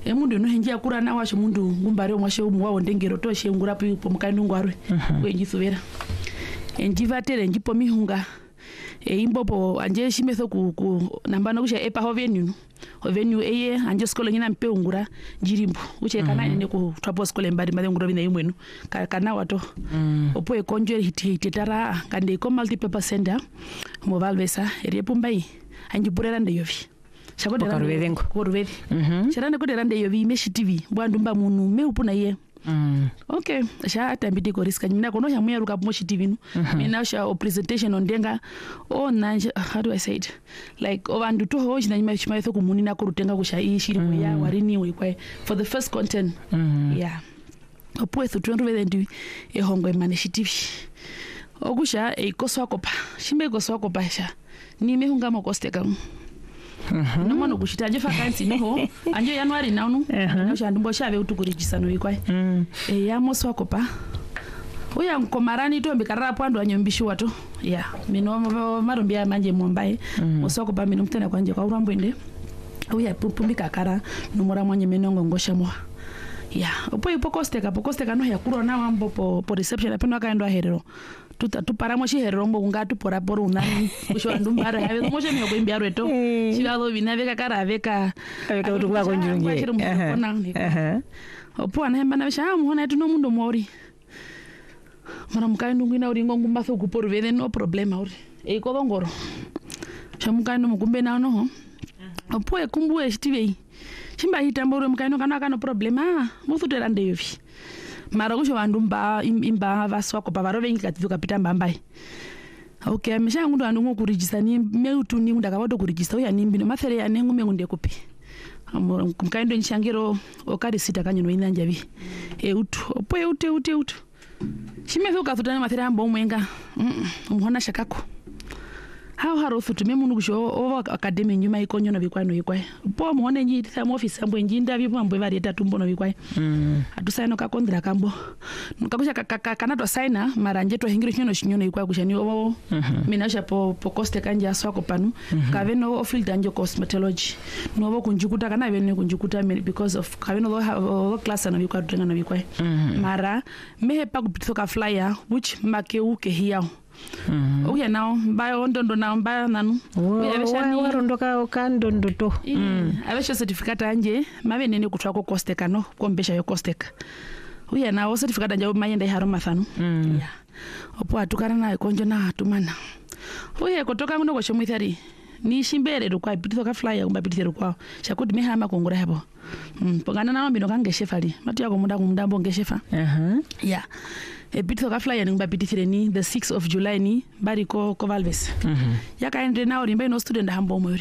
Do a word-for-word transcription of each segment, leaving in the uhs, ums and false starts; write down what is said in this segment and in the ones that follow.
e mundu no henjia kura na washo mundu ngumbare mwashe umwa ndengero to she ngura po mukandi ngwarwe wenji subera enjivatere njipo mihunga e imbopo anje shimetho ku, ku nambano kusha epa hovenu hovenu eye anje skolo nyina mpe ungura jirimbo uche kana mm -hmm. ne ku twapo skolo mbadi made ngura bina imwenu kana wato mm. opo e konjere hiti hitara kande ko multiple center mo valvesa erepumbai anje burera nde yovi shakode rande ko ruvedi mhm sharane ko rande yovi meshi tv bwandumba munu me upuna ye Mm. Okay, sha atambidi ko riska mina kono ya muya ruka moshi T V no. Mm -hmm. Mina sha o presentation on denga oh nanje how do I say it? Like ovandu to hoje na nyima chima yetho kumuni na kurutenga kusha ishiri mm. ya warini wikwa for the first content. Mm -hmm. Yeah. Opwethu twendu vendi e hongo maneshi T V. Ogusha e koswa kopa. Shimbe koswa kopa sha. Ni mehunga mokosteka. Mhm. No mano kushita je vacancy no anje January now no no sha ndimbo shave utukurijisano ikwai mm. e ya moso kopa uya nkomarani to mbikara pando anyombishi watu ya yeah. Mino marombia manje mombai mm. moso kopa mino mtena kwanje kwa urambwende uya pupumbika kara numora mwanye menongo ngosha mwa ya yeah. Opo ipo kosteka pokosteka no ya kuro na wambo po, po reception apeno akaendo aherero tuta tupara moshi herombo ngatu pora pora unani usho ndumbara yawe moshi myo kwimbi arweto shilalo binaveka kara veka aveka utukwa konjunge aha opo anahemba na bisha muhona tuno mundo mori mara mukaendo ngina uringo ngumbatho kuporo vede no problema uri e kodongoro shamukaendo mukumbe na no opo e kumbu e stivei shimba hitamboro mukaendo kana kana problema mufutera ndeyovi mara kusho vandu mba imba vaswako pavaro vengi katizuka pita mbambai okay misha ngundu andu ngokuregister ni meutu ni ngunda kabato kuregister uya nimbi no mafere ya nengu mengunde kupi kumkaindo nshangiro okari sita kanyo ina njavi e utu opo e utu utu utu shimetho kathutana mafere ambo mwenga umhona shakako how haro futu memundu kusho over academy nyuma ikonyo na bikwano ikwai po muone nyi thamo office ambo njinda bipo ambo vari eta tumbo no bikwai mm atusaino ka kondra kambo nkakusha kana to signa maranje to hingiro chino chinyono ikwai kushani o mina sha po po coste kanja swako panu kaveno o field anjo cosmetology no bo kunjukuta kana bene kunjukuta because of kaveno o class na bikwai trenga na bikwai mara mehe pa kupitoka flyer which makeuke hiao Mhm. Uya nao mbayo ondondo na mbayo nanu. Uya warondoka okandondo to. Mm. Abesho certificate anje mabe nene kutwako kosteka no kombesha yo kosteka. Uya nao certificate anje mayenda iharo mathanu. Mm. Yeah. Opo atukana na konjo na atumana. Uya kutoka muno kwa mwithari. Ni shimbere rukwa bitithoka flyer kumba bitithero kwa. Shakuti mehama kongora hapo. Mm. Pongana na mbino kangeshefali. Matu yako munda kumndambo ngeshefa. Aha. Uh-huh. Yeah. E bitho ka flyer ngba bitithire ni the sixth of July ni bari ko ko Valves. Mhm. Mm yaka endre na ori mbe no student hambo mori.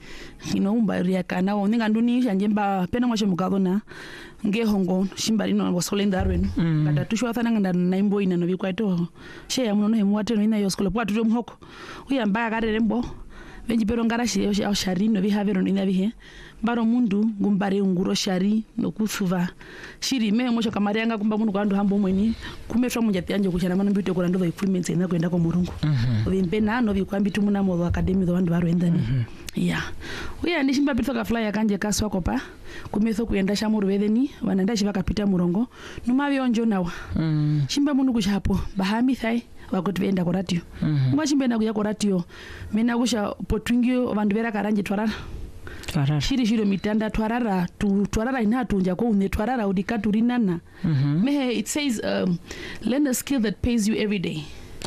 Ino umba ri kana wo ninga nduni shanje mba pena mwashe mukadona nge hongo shimbari no wasolenda rwenu. Mm. Kada tusho athana nganda na imbo ina no bikwaito. She ya muno no hemwate no ina yo school kwa tujo mhoko. Uya mbaya karere mbo. Venji pero ngara shi yo shari no bihavero no ina bihe. Baro mundu ngumbare unguro shari no kusuva shiri me mosho kamarianga kumba mundu kwandu hambo mweni kumetwa munjati anje kuchana mano mbite kurando va equipment ina kwenda ko murungu ovimbe nano bikwambi tumuna mo academy do vandu varo endani yeah uya ndishimba bithoka flyer kanje kaswa kopa kumetho kuenda shamuru vedeni vananda shivaka pita murongo numa bionjo nawa shimba mundu kushapo bahami thai wakoti venda ko radio ngwa shimbenda kuya ko radio mena kusha potwingio vandu vera karanje twarara twarara shiri shiro mitanda twarara tu twarara ina tunja ko une twarara udikaturinana mm -hmm. Mehe it says um, learn a skill that pays you every day.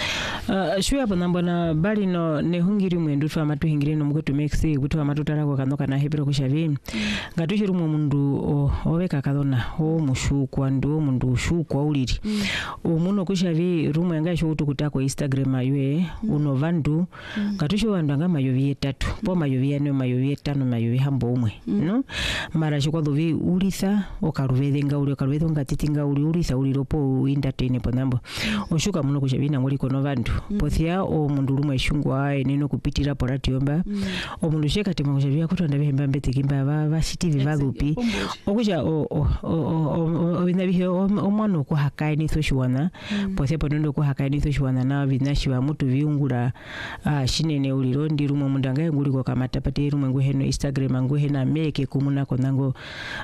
Uh, shwe hapo nambona bali no ne hungiri mwendu twa matu hingiri no mkwetu mexi kutu wa matu tarako kanoka na hebiro kushavi mm. Ngatushi rumu mundu o, oweka kadona o mushukwa ndu mundu ushukwa uliri mm. Umuno kushavi rumu yanga shu utu kutako Instagram ayue mm. Uno vandu mm. Ngatushi wandu anga mayovi etatu mm. Po mayovi ane mayovi etano mayovi hambo umwe mm. No mara shukwa dhuvi ulitha okaruvethe nga uli okaruvethe nga titi nga uli ulitha uliropo uindatene po nambo mm. Oshuka muno kushavi na nguli kono vandu Mm. Pothia o mundu rumwe shungwa eneno kupitira porati yomba mm. O mundu sheka temakujavia kutonda behemba mbete kimba ba ba city valupi okuja o o o o binabihe o mwana ko hakai ni thoshiwana mm. Pothia ponondo ko hakai ni thoshiwana na binashi ba mutu viungura uh, shinene uliro ndi rumwe mundanga nguli ko kamata pati rumwe nguheno Instagram nguhena meke kumuna konango